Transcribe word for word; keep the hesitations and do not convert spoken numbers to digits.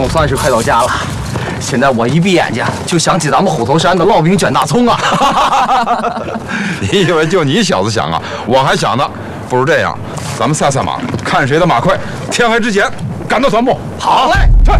算是快到家了。现在我一闭眼睛就想起咱们虎头山的烙饼卷大葱啊！ 你以为就你小子想啊？我还想呢。不如这样，咱们赛赛马，看谁的马快，天黑之前赶到团部。 好嘞， 去。